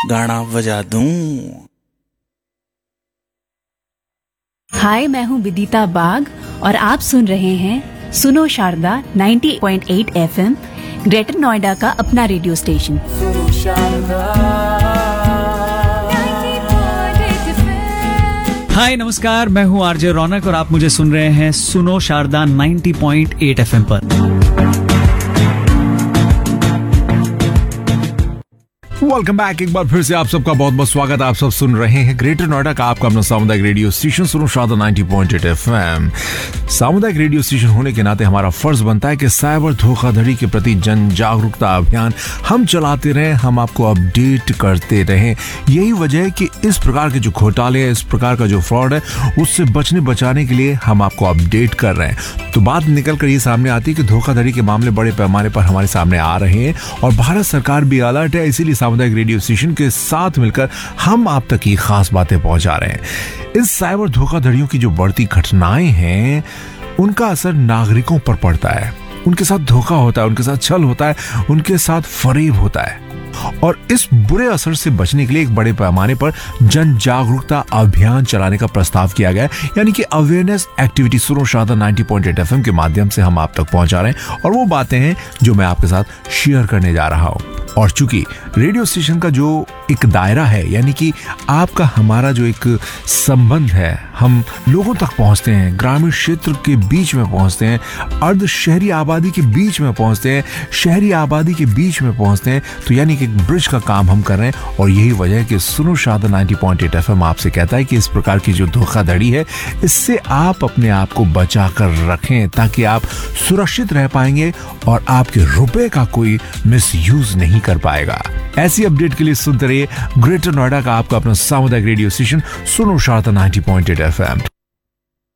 गाना बजा दूं। हाय, मैं हूँ विदिता बाग और आप सुन रहे हैं सुनो शारदा 90.8 FM, ग्रेटर नोएडा का अपना रेडियो स्टेशन। सुनो शारदा। हाय नमस्कार, मैं हूँ आरजे रौनक और आप मुझे सुन रहे हैं सुनो शारदा 90.8 FM पर। Welcome back. एक बार फिर से आप सबका बहुत बहुत स्वागत। आप सब सुन रहे हैं ग्रेटर नोएडा का आपका अपना सामुदायिक रेडियो स्टेशन सुनो शारदा 90.8 FM। सामुदायिक रेडियो स्टेशन होने के नाते हमारा फर्ज बनता है कि साइबर धोखाधड़ी के प्रति जन जागरूकता अभियान हम चलाते रहें, हम आपको अपडेट करते रहें। यही वजह है कि इस प्रकार के जो घोटाले हैं, इस प्रकार का जो फ्रॉड है, उससे बचाने के लिए हम आपको अपडेट कर रहे हैं। तो बात निकल कर ये सामने आती है कि धोखाधड़ी के मामले बड़े पैमाने पर हमारे सामने आ रहे हैं और भारत सरकार भी अलर्ट है। इसीलिए सामुदायिक रेडियो स्टेशन के साथ मिलकर हम आप तक ये खास बातें पहुंचा रहे हैं। इस साइबर धोखाधड़ियों की जो बढ़ती घटनाएं हैं, उनका असर नागरिकों पर पड़ता है। उनके साथ धोखा होता है, उनके साथ छल होता है, उनके साथ फरेब होता है और इस बुरे असर से बचने के लिए एक बड़े पैमाने पर जन जागरूकता अभियान चलाने का प्रस्ताव किया गया है। यानी कि अवेयरनेस एक्टिविटी सुनो शारदा 90.8 FM के माध्यम से हम आप तक पहुंचा रहे हैं और वो बातें हैं जो मैं आपके साथ शेयर करने जा रहा हूं। और चूंकि रेडियो स्टेशन का जो एक दायरा है, यानी कि आपका हमारा जो एक संबंध है, हम लोगों तक पहुंचते हैं, ग्रामीण क्षेत्र के बीच में पहुंचते हैं, अर्ध शहरी आबादी के बीच में पहुंचते हैं, शहरी आबादी के बीच में पहुंचते हैं, तो यानी कि एक ब्रिज का काम हम कर रहे हैं। और यही वजह है कि सुनो शारदा 90.8 FM आपसे कहता है कि इस प्रकार की जो धोखाधड़ी है, इससे आप अपने आप को बचा कर रखें ताकि आप सुरक्षित रह पाएंगे और आपके रुपए का कोई मिसयूज नहीं कर पाएगा। ऐसी अपडेट के लिए सुनते रहिए ग्रेटर नोएडा का आपका अपना सामुदायिक रेडियो स्टेशन सुनो शारदा 90.8 FM।